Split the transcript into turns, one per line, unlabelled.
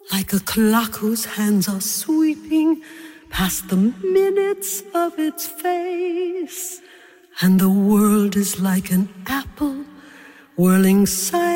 like a clock whose hands are sweeping past the minutes of its face. And the world is like an apple whirling silently